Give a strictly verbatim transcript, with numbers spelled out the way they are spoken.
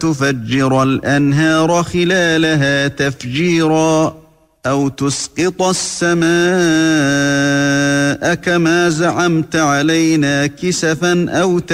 تفجر الأنهار خلالها تفجيرا أو تسقط السماء كما زعمت علينا كسفا أو